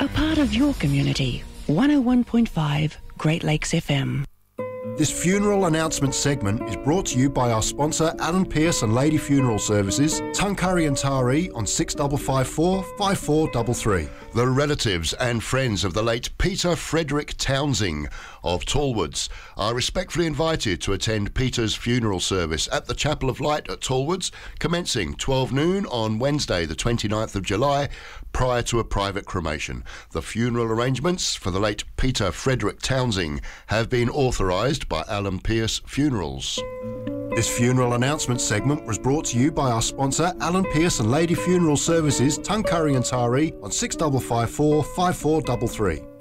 A part of your community. 101.5 Great Lakes FM. This funeral announcement segment is brought to you by our sponsor Alan Pearce and Lady Funeral Services, Tuncurry and Taree on 6554 5433. The relatives and friends of the late Peter Frederick Townsing of Tallwoods are respectfully invited to attend Peter's funeral service at the Chapel of Light at Tallwoods, commencing 12 noon on Wednesday the 29th of July, prior to a private cremation. The funeral arrangements for the late Peter Frederick Townsing have been authorised by Alan Pearce Funerals. This funeral announcement segment was brought to you by our sponsor Alan Pearce and Lady Funeral Services, Tuncurry and Taree on 6554 5433.